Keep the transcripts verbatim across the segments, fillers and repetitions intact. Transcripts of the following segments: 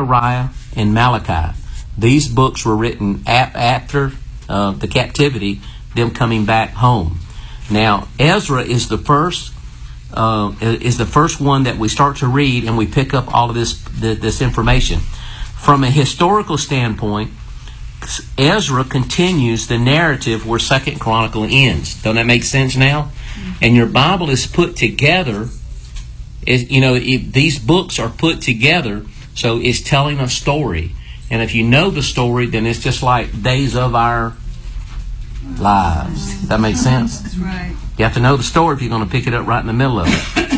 Zechariah and Malachi. These books were written ap- after uh, the captivity, them coming back home. Now, Ezra is the first uh, is the first one that we start to read, and we pick up all of this this information. From a historical standpoint, Ezra continues the narrative where Second Chronicle ends. Doesn't that make sense now? And your Bible is put together. It, you know, it, these books are put together, so it's telling a story. And if you know the story, then it's just like days of our lives. Does that make sense? That's right. You have to know the story if you're going to pick it up right in the middle of it.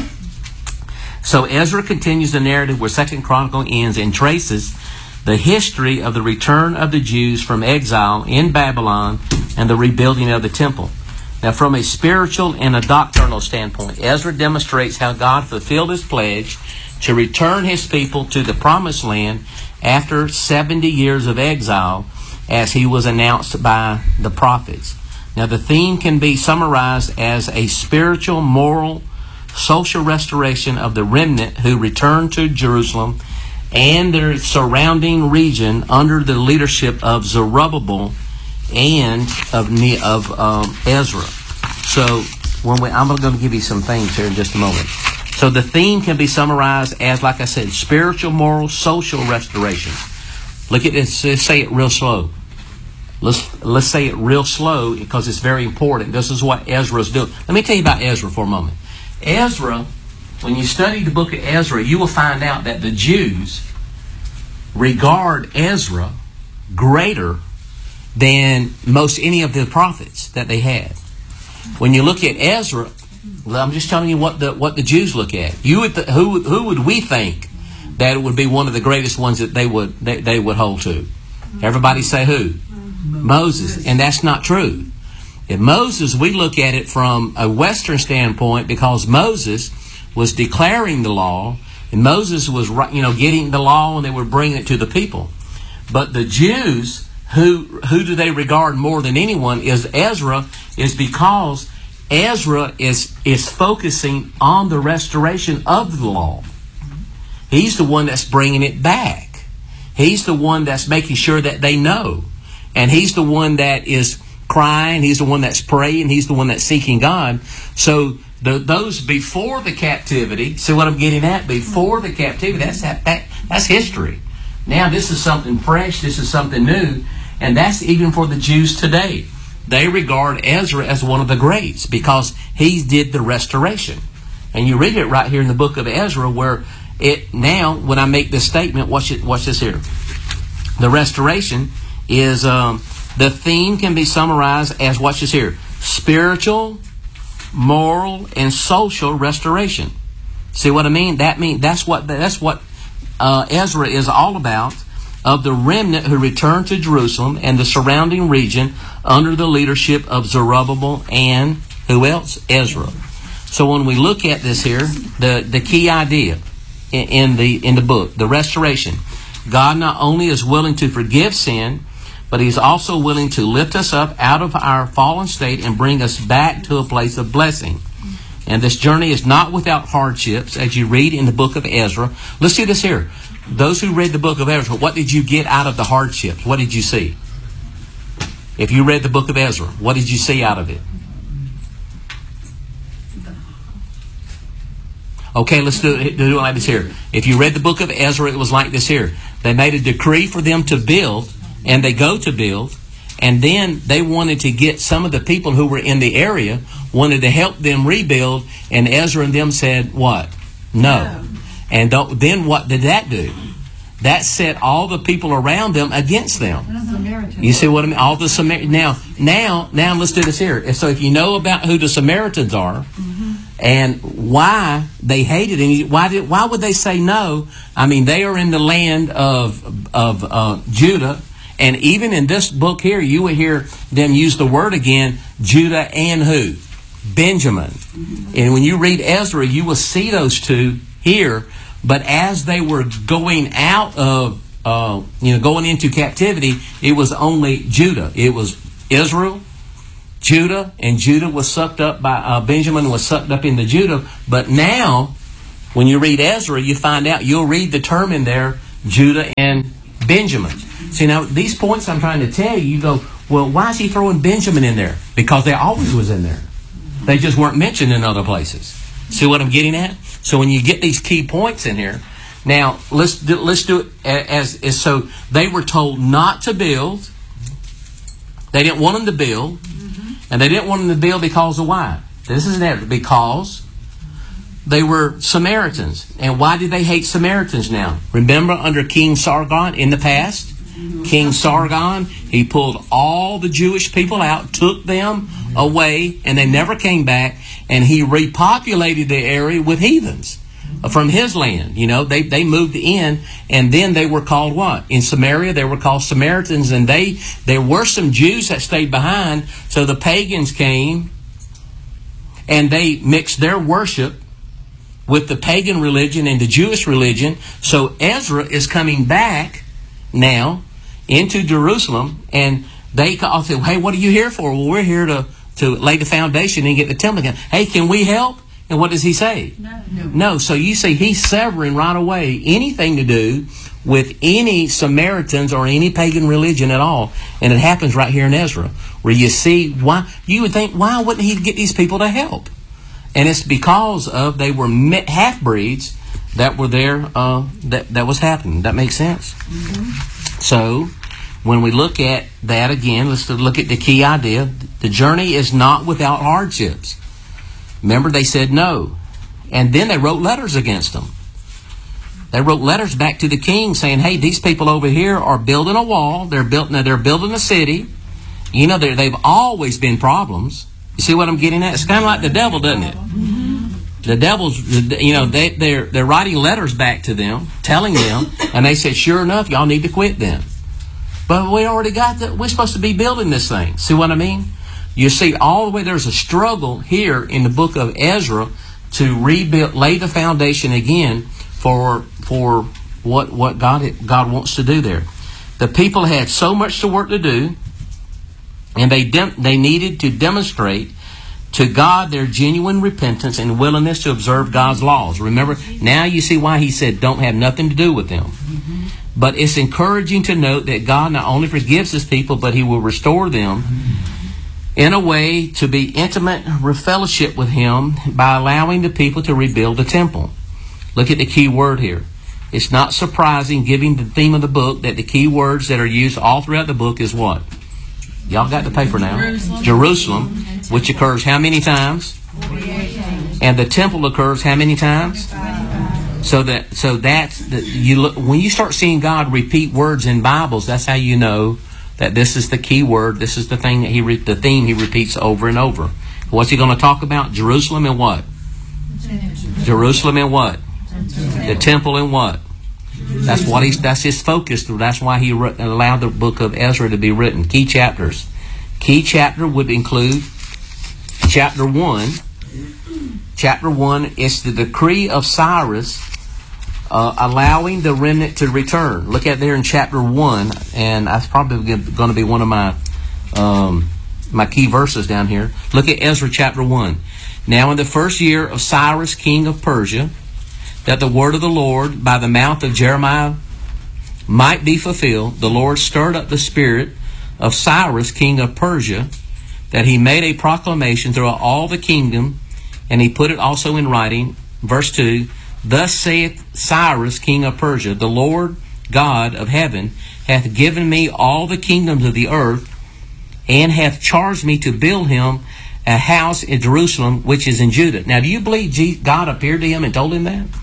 So Ezra continues the narrative where Second Chronicle ends and traces the history of the return of the Jews from exile in Babylon and the rebuilding of the temple. Now, from a spiritual and a doctrinal standpoint, Ezra demonstrates how God fulfilled His pledge to return His people to the Promised Land after seventy years of exile, as He was announced by the prophets. Now, the theme can be summarized as a spiritual, moral, social restoration of the remnant who returned to Jerusalem and their surrounding region under the leadership of Zerubbabel and of of um, Ezra. So, when we, I'm going to give you some things here in just a moment. So, the theme can be summarized as, like I said, spiritual, moral, social restoration. Look at this. Let's say it real slow. Let's let's say it real slow because it's very important. This is what Ezra's doing. Let me tell you about Ezra for a moment. Ezra, when you study the book of Ezra, you will find out that the Jews regard Ezra greater than most any of the prophets that they had. When you look at Ezra, I'm just telling you what the what the Jews look at. You would th- who who would we think that it would be one of the greatest ones that they would they, they would hold to? Everybody say who? Moses. And that's not true. In Moses, we look at it from a Western standpoint because Moses was declaring the law, and Moses was, you know, getting the law, and they were bringing it to the people. But the Jews, who who do they regard more than anyone is Ezra, is because Ezra is is focusing on the restoration of the law. He's the one that's bringing it back. He's the one that's making sure that they know. And he's the one that is crying. He's the one that's praying. He's the one that's seeking God. So the, those before the captivity, see what I'm getting at? Before the captivity, that's that, that that's history. Now this is something fresh. This is something new. And that's even for the Jews today. They regard Ezra as one of the greats because he did the restoration. And you read it right here in the book of Ezra where it now, when I make this statement, watch it, watch this here. The restoration is, um, the theme can be summarized as, watch this here, spiritual, moral, and social restoration. See what I mean? That mean that's what that's what uh, Ezra is all about, of the remnant who returned to Jerusalem and the surrounding region under the leadership of Zerubbabel and who else? Ezra. So when we look at this here, the, the key idea in, in the in the book, the restoration, God not only is willing to forgive sin, but He's also willing to lift us up out of our fallen state and bring us back to a place of blessing. And this journey is not without hardships, as you read in the book of Ezra. Let's see this here. Those who read the book of Ezra, what did you get out of the hardships? What did you see? If you read the book of Ezra, what did you see out of it? Okay, let's do it, do it like this here. If you read the book of Ezra, it was like this here. They made a decree for them to build, and they go to build, and then they wanted to get some of the people who were in the area, wanted to help them rebuild, and Ezra and them said, what? No. And then what did that do? That set all the people around them against them. You see what I mean? All the Samaritans. Now, now, now let's do this here. So if you know about who the Samaritans are, mm-hmm. and why they hated him, why did why would they say no? I mean, they are in the land of of uh, Judah, and even in this book here, you will hear them use the word again, Judah and who? Benjamin. Mm-hmm. And when you read Ezra, you will see those two here. But as they were going out of, uh, you know, going into captivity, it was only Judah. It was Israel, Judah, and Judah was sucked up by, uh, Benjamin was sucked up into Judah. But now, when you read Ezra, you find out, you'll read the term in there, Judah and Benjamin. See, now, these points I'm trying to tell you, you go, well, why is he throwing Benjamin in there? Because they always was in there. They just weren't mentioned in other places. See what I'm getting at? So when you get these key points in here, now let's do, let's do it as, as so they were told not to build. They didn't want them to build, and they didn't want them to build because of why? This is that because they were Samaritans. And why did they hate Samaritans now? Remember under King Sargon in the past? King Sargon, he pulled all the Jewish people out, took them away, and they never came back, and he repopulated the area with heathens from his land. You know, they, they moved in, and then they were called what? In Samaria, they were called Samaritans, and they there were some Jews that stayed behind, so the pagans came, and they mixed their worship with the pagan religion and the Jewish religion. So Ezra is coming back now into Jerusalem, and they all say, hey, what are you here for? Well, we're here to, to lay the foundation and get the temple again. Hey, can we help? And what does he say? No. No. No. So you see, he's severing right away anything to do with any Samaritans or any pagan religion at all. And it happens right here in Ezra, where you see why you would think, why wouldn't he get these people to help? And it's because of they were half-breeds that were there, uh, that, that was happening. That makes sense? Mm-hmm. So, when we look at that again, let's look at the key idea. The journey is not without hardships. Remember, they said no. And then they wrote letters against them. They wrote letters back to the king saying, hey, these people over here are building a wall. They're building, they're building a city. You know, they've always been problems. You see what I'm getting at? It's kind of like the devil, doesn't it? The devil's, you know, they, they're, they're writing letters back to them, telling them, and they said, sure enough, y'all need to quit then. But we already got that. We're supposed to be building this thing. See what I mean? You see, all the way there's a struggle here in the book of Ezra to rebuild, lay the foundation again for for what what God God wants to do there. The people had so much to work to do, and they dem- they needed to demonstrate to God their genuine repentance and willingness to observe God's laws. Remember, now you see why he said don't have nothing to do with them. Mm-hmm. But it's encouraging to note that God not only forgives his people, but he will restore them mm-hmm. in a way to be intimate fellowship with him by allowing the people to rebuild the temple. Look at the key word here. It's not surprising, given the theme of the book, that the key words that are used all throughout the book is what? Y'all got the paper now. Jerusalem. Jerusalem, which occurs how many times? forty-eight times. And the temple occurs how many times? Five. So that so that's the, you look when you start seeing God repeat words in Bibles, that's how you know that this is the key word. This is the thing that he re, the theme he repeats over and over. What's he going to talk about? Jerusalem and what? Jerusalem and what? The temple and what? That's what he's. That's his focus. That's why he wrote, allowed the book of Ezra to be written. Key chapters. Key chapter would include chapter one. Chapter one is the decree of Cyrus uh, allowing the remnant to return. Look at there in chapter one, and that's probably going to be one of my um, my key verses down here. Look at Ezra chapter one. Now in the first year of Cyrus, king of Persia, that the word of the Lord by the mouth of Jeremiah might be fulfilled, the Lord stirred up the spirit of Cyrus, king of Persia, that he made a proclamation throughout all the kingdom, and he put it also in writing. Verse two, thus saith Cyrus, king of Persia, the Lord God of heaven hath given me all the kingdoms of the earth, and hath charged me to build him a house in Jerusalem, which is in Judah. Now, do you believe God appeared to him and told him that?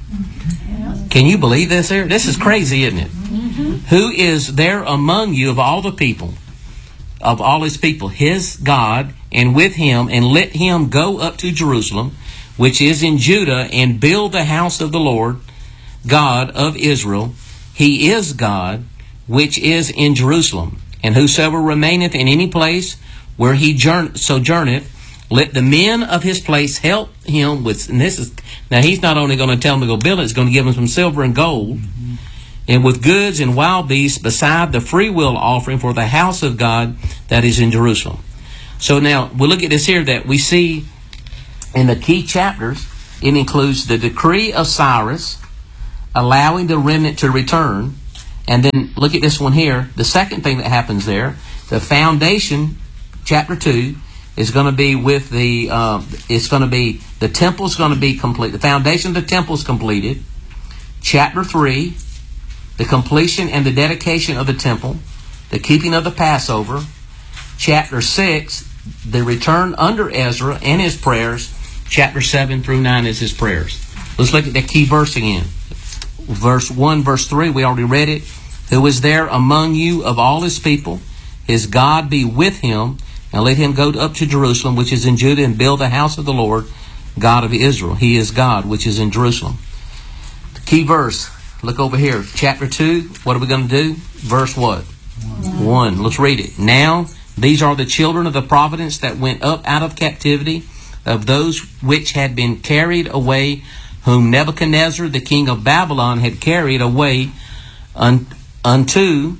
Can you believe this here? This is crazy, isn't it? Mm-hmm. Who is there among you of all the people, of all his people, his God, and with him, and let him go up to Jerusalem, which is in Judah, and build the house of the Lord, God of Israel. He is God, which is in Jerusalem. And whosoever remaineth in any place where he sojourneth, let the men of his place help him with, and this is, now he's not only going to tell him to go build it, he's going to give him some silver and gold, mm-hmm. and with goods and wild beasts, beside the free will offering for the house of God that is in Jerusalem. So now, we look at this here that we see in the key chapters, it includes the decree of Cyrus, allowing the remnant to return. And then look at this one here. The second thing that happens there, the foundation, chapter two, is going to be with the, uh, it's going to be, the temple's going to be complete. The foundation of the temple is completed. Chapter three, the completion and the dedication of the temple, the keeping of the Passover. Chapter six, the return under Ezra and his prayers. Chapter seven through nine is his prayers. Let's look at that key verse again. Verse one, verse three, we already read it. Who is there among you of all his people? His God be with him, and let him go up to Jerusalem, which is in Judah, and build the house of the Lord, God of Israel. He is God, which is in Jerusalem. The key verse, look over here. Chapter two, what are we going to do? Verse what? One. One. Let's read it. Now, these are the children of the providence that went up out of captivity, of those which had been carried away, whom Nebuchadnezzar, the king of Babylon, had carried away un, unto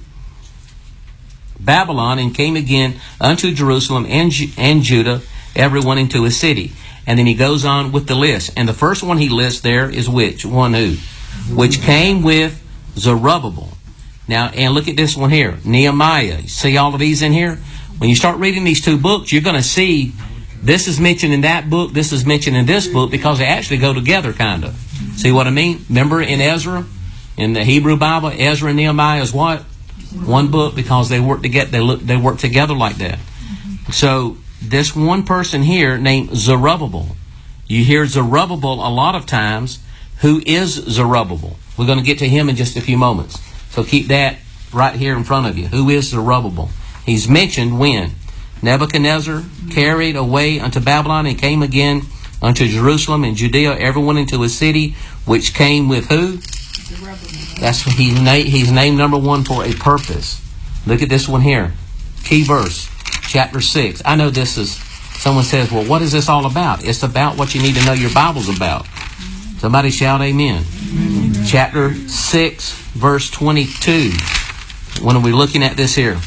Babylon, and came again unto Jerusalem and, and Judah, everyone into his city. And then he goes on with the list. And the first one he lists there is which? One who? Which came with Zerubbabel. Now, and look at this one here. Nehemiah. You see all of these in here? When you start reading these two books, you're going to see this is mentioned in that book, this is mentioned in this book, because they actually go together, kind of. See what I mean? Remember in Ezra, in the Hebrew Bible, Ezra and Nehemiah is what? One book, because they work together. They look, they work together like that. So this one person here named Zerubbabel. You hear Zerubbabel a lot of times. Who is Zerubbabel? We're going to get to him in just a few moments. So keep that right here in front of you. Who is Zerubbabel? He's mentioned when Nebuchadnezzar carried away unto Babylon, and came again unto Jerusalem and Judea, everyone into his city, which came with who? That's what he's, na- he's named number one for a purpose. Look at this one here. Key verse, chapter six. I know this is, someone says, well, what is this all about? It's about what you need to know your Bible's about. Somebody shout amen. Amen. Chapter six, verse twenty-two. When are we looking at this here?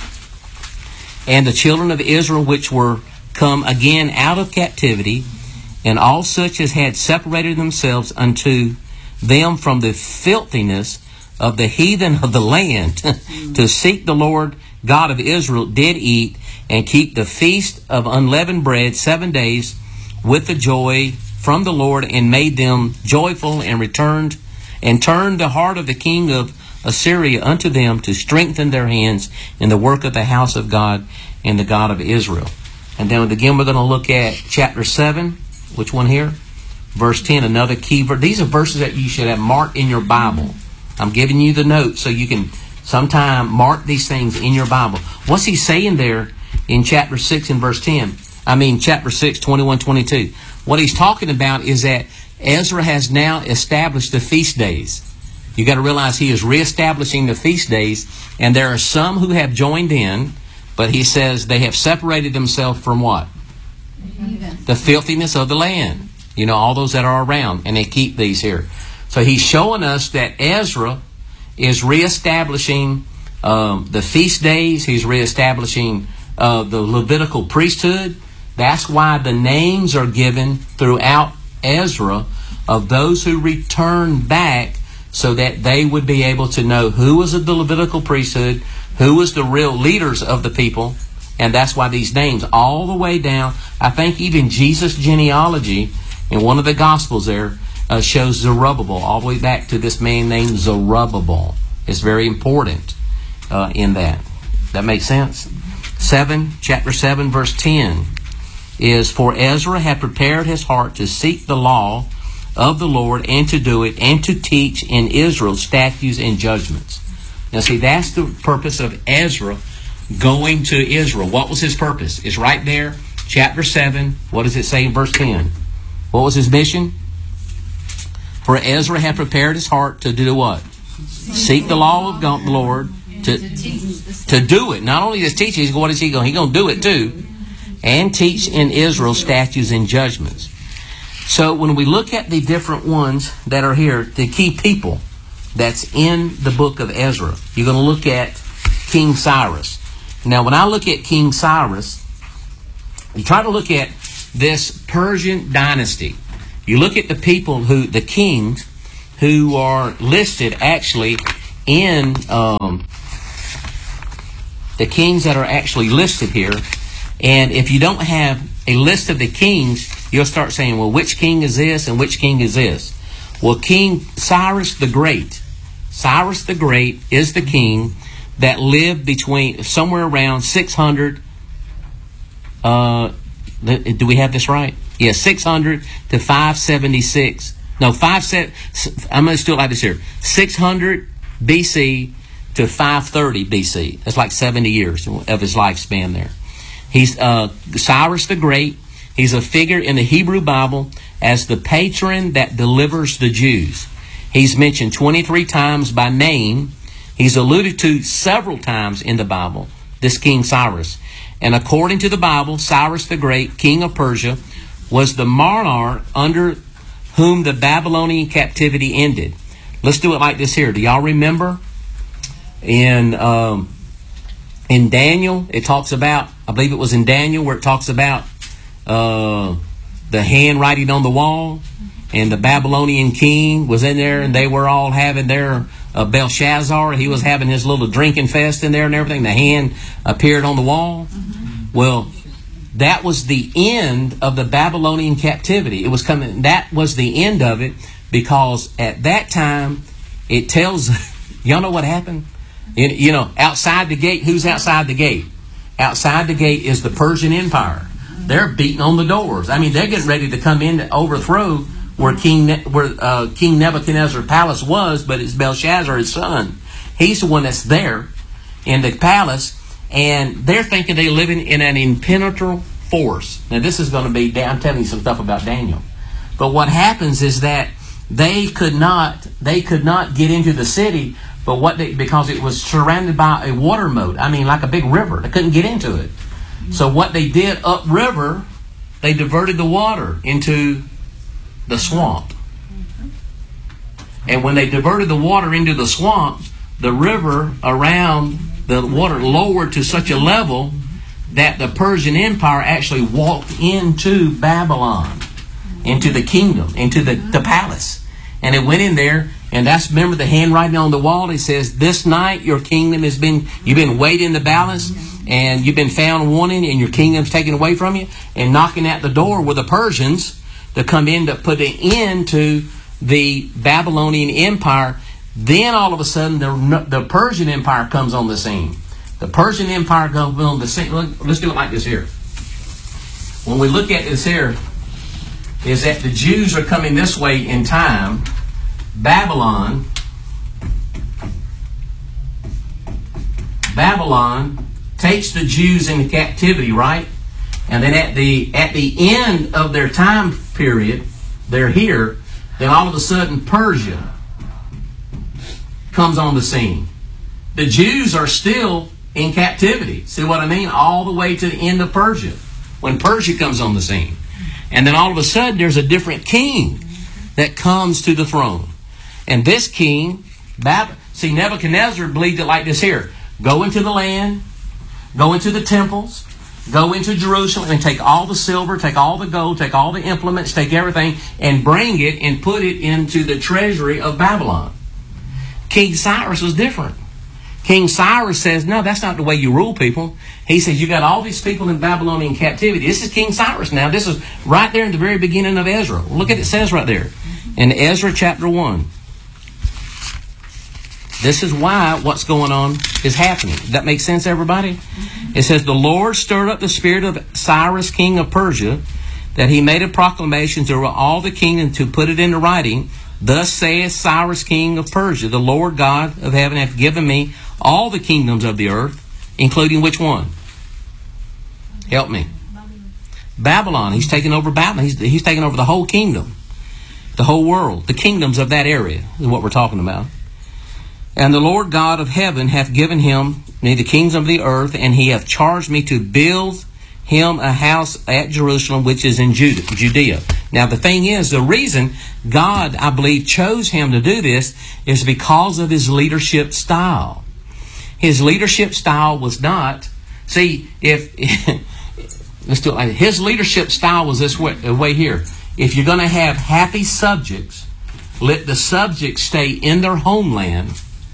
And the children of Israel which were come again out of captivity, and all such as had separated themselves unto them from the filthiness of the heathen of the land, to seek the Lord God of Israel, did eat and keep the feast of unleavened bread seven days with the joy from the Lord, and made them joyful, and returned and turned the heart of the king of Assyria unto them, to strengthen their hands in the work of the house of God and the God of Israel. And then again we're going to look at chapter seven. Which one here? Verse ten, another key verse. These are verses that you should have marked in your Bible. I'm giving you the notes so you can sometime mark these things in your Bible. What's he saying there in chapter six and verse ten? I mean chapter six, twenty-one, twenty-two. What he's talking about is that Ezra has now established the feast days. You got to realize he is reestablishing the feast days, and there are some who have joined in, but he says they have separated themselves from what? The filthiness of the land. You know, all those that are around, and they keep these here. So he's showing us that Ezra is reestablishing um, the feast days. He's reestablishing uh, the Levitical priesthood. That's why the names are given throughout Ezra of those who return back, so that they would be able to know who was of the Levitical priesthood, who was the real leaders of the people. And that's why these names all the way down, I think even Jesus' genealogy in one of the Gospels there uh, shows Zerubbabel all the way back to this man named Zerubbabel. It's very important uh, in that. That makes sense? seven, chapter seven, verse ten is, for Ezra had prepared his heart to seek the law of the Lord, and to do it, and to teach in Israel statutes and judgments. Now see, that's the purpose of Ezra going to Israel. What was his purpose? It's right there, chapter seven. What does it say in verse ten? What was his mission? For Ezra had prepared his heart to do what? Seek the law of God, the Lord, to, to do it. Not only just teach it, what is he going? He's going to do it too. And teach in Israel statutes and judgments. So when we look at the different ones that are here, the key people that's in the book of Ezra, you're going to look at King Cyrus. Now when I look at King Cyrus, you try to look at this Persian dynasty. You look at the people who, the kings who are listed actually in um, the kings that are actually listed here. And if you don't have a list of the kings, you'll start saying, well, which king is this and which king is this? Well, King Cyrus the Great, Cyrus the Great is the king that lived between somewhere around six hundred. Uh, do we have this right? Yeah, six hundred to five seventy-six. No, five set. I'm going to do it like this here: six hundred B C to five thirty B C. That's like seventy years of his lifespan there. He's uh, Cyrus the Great. He's a figure in the Hebrew Bible as the patron that delivers the Jews. He's mentioned twenty-three times by name. He's alluded to several times in the Bible, this King Cyrus. And according to the Bible, Cyrus the Great, king of Persia, was the monarch under whom the Babylonian captivity ended. Let's do it like this here. Do y'all remember in um, in Daniel, it talks about, I believe it was in Daniel where it talks about uh, the handwriting on the wall, and the Babylonian king was in there, and they were all having their uh, Belshazzar. He was having his little drinking fest in there and everything. The hand appeared on the wall. Mm-hmm. Well, that was the end of the Babylonian captivity. It was coming. That was the end of it, because at that time, it tells, y'all know what happened? You, you know, outside the gate, who's outside the gate? Outside the gate is the Persian Empire. They're beating on the doors. I mean, they're getting ready to come in to overthrow where King ne- where uh, King Nebuchadnezzar's palace was, but it's Belshazzar, his son. He's the one that's there in the palace, and they're thinking they're living in an impenetrable forest. Now, this is going to be, I'm telling you some stuff about Daniel. But what happens is that they could not, they could not get into the city, but what they, because it was surrounded by a water moat. I mean, like a big river. They couldn't get into it. So what they did upriver, they diverted the water into the swamp. And when they diverted the water into the swamp, the river around the water lowered to such a level that the Persian Empire actually walked into Babylon, into the kingdom, into the, the palace. And it went in there, and that's, remember the handwriting on the wall? It says, this night your kingdom has been, you've been weighed in the balance, and you've been found wanting, and your kingdom's taken away from you. And knocking at the door were the Persians to come in to put an end to the Babylonian Empire. Then all of a sudden, the, the Persian Empire comes on the scene. The Persian Empire comes on the scene. Let's do it like this here. When we look at this here, is that the Jews are coming this way in time. Babylon, Babylon takes the Jews into captivity, right? And then at the at the end of their time period, they're here. Then all of a sudden, Persia comes on the scene. The Jews are still in captivity. See what I mean? All the way to the end of Persia, when Persia comes on the scene. And then all of a sudden, there's a different king that comes to the throne. And this king, Bab- see, Nebuchadnezzar believed it like this here. Go into the land, go into the temples, go into Jerusalem and take all the silver, take all the gold, take all the implements, take everything, and bring it and put it into the treasury of Babylon. King Cyrus was different. King Cyrus says, no, that's not the way you rule people. He says, you got all these people in Babylonian captivity. This is King Cyrus now. This is right there in the very beginning of Ezra. Look at it, it says right there in Ezra chapter one. This is why what's going on is happening. Does that make sense, everybody? It says, the Lord stirred up the spirit of Cyrus, king of Persia, that he made a proclamation to all the kingdom to put it into writing. Thus saith Cyrus, king of Persia, the Lord God of heaven hath given me all the kingdoms of the earth, including which one? Help me. Babylon. He's taken over Babylon. He's, he's taken over the whole kingdom, the whole world, the kingdoms of that area is what we're talking about. And the Lord God of heaven hath given him the kings of the earth, and he hath charged me to build him a house at Jerusalem, which is in Judea. Now the thing is, the reason God, I believe, chose him to do this is because of his leadership style. His leadership style was not, see, if, let's do it like this. His leadership style was this way, way here. If you're going to have happy subjects, let the subjects stay in their homeland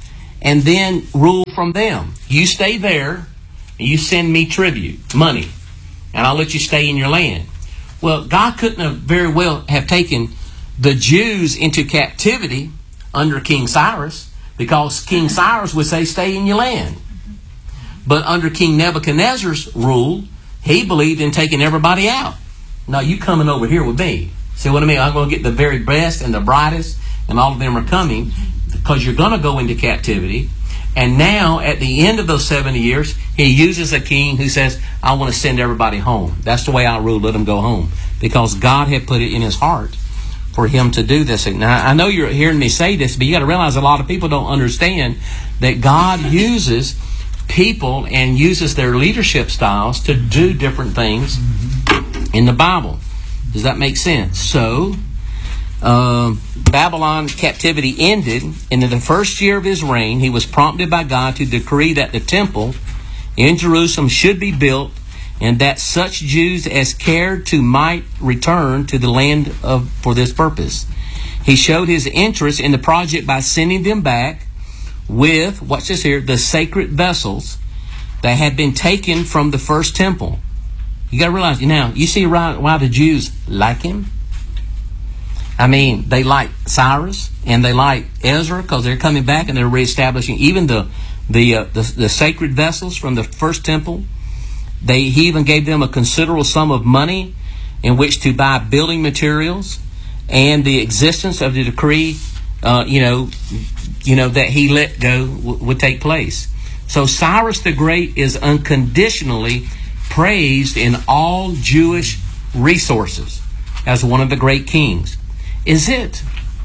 and then rule from them. You stay there, and you send me tribute, money, and I'll let you stay in your land. Well, God couldn't have very well have taken the Jews into captivity under King Cyrus, because King Cyrus would say, stay in your land. But under King Nebuchadnezzar's rule, he believed in taking everybody out. No, you coming over here with me. See what I mean? I'm going to get the very best and the brightest, and all of them are coming, because you're going to go into captivity. And now, at the end of those seventy years, he uses a king who says, I want to send everybody home. That's the way I rule, let them go home. Because God had put it in his heart for him to do this. Now, I know you're hearing me say this, but you got to realize a lot of people don't understand that God uses people and uses their leadership styles to do different things in the Bible. Does that make sense? So, uh, Babylon captivity ended, and in the first year of his reign, he was prompted by God to decree that the temple in Jerusalem should be built, and that such Jews as cared to might return to the land of for this purpose. He showed his interest in the project by sending them back with, watch this here, the sacred vessels that had been taken from the first temple. You got to realize, now, you see why, why the Jews like him? I mean, they like Cyrus and they like Ezra, because they're coming back and they're reestablishing even the the, uh, the the sacred vessels from the first temple. They he even gave them a considerable sum of money in which to buy building materials, and the existence of the decree, uh, you know, you know that he let go w- would take place. So Cyrus the Great is unconditionally praised in all Jewish resources as one of the great kings. Is it?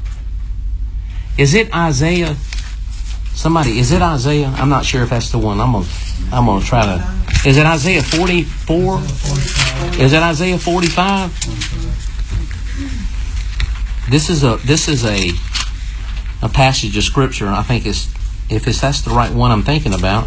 Is it Isaiah? Somebody, is it Isaiah? I'm not sure if that's the one. I'm gonna, I'm gonna try to. Is it Isaiah forty-four? Is it Isaiah forty-five? This is a this is a a passage of scripture. I think it's if it's that's the right one I'm thinking about.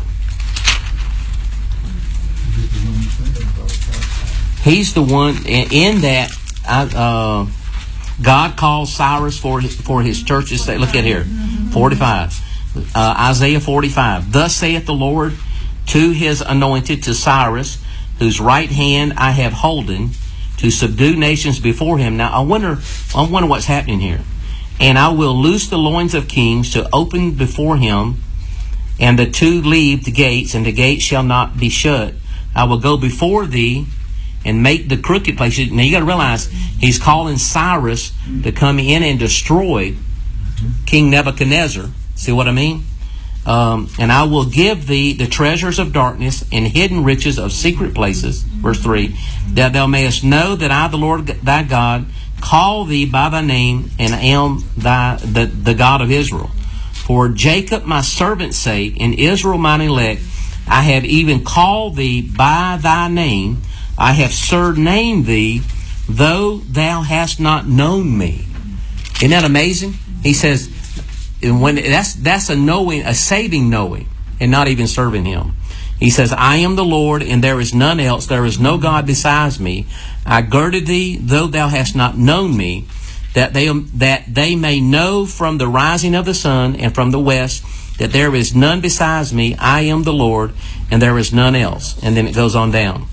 He's the one in that. I, uh, God calls Cyrus for his, for his churches. Look at here, forty-five. Uh, Isaiah forty-five. Thus saith the Lord to his anointed, to Cyrus, whose right hand I have holden, to subdue nations before him. Now I wonder, I wonder what's happening here. And I will loose the loins of kings to open before him, and the two leave the gates, and the gates shall not be shut. I will go before thee and make the crooked places. Now you got to realize he's calling Cyrus to come in and destroy King Nebuchadnezzar. See what I mean? Um, and I will give thee the treasures of darkness and hidden riches of secret places. Verse three, that thou mayest know that I, the Lord thy God, call thee by thy name, and am thy the, the God of Israel. For Jacob my servant's sake, and Israel mine elect, I have even called thee by thy name. I have surnamed thee, though thou hast not known me. Isn't that amazing? He says, when that's that's a knowing, a saving knowing, and not even serving him. He says, I am the Lord, and there is none else. There is no God besides me. I girded thee, though thou hast not known me, that they that they may know from the rising of the sun and from the west that there is none besides me. I am the Lord, and there is none else. And then it goes on down.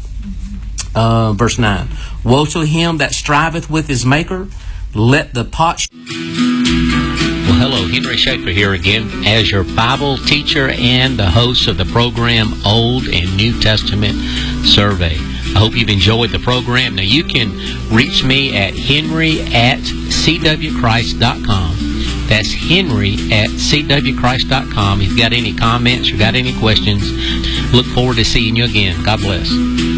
Uh, verse nine. Woe to him that striveth with his maker. Let the pot... Sh- well, hello, Henry Schaefer here again as your Bible teacher and the host of the program Old and New Testament Survey. I hope you've enjoyed the program. Now, you can reach me at henry at c w christ dot com. That's henry at c w christ dot com. If you've got any comments or got any questions, look forward to seeing you again. God bless.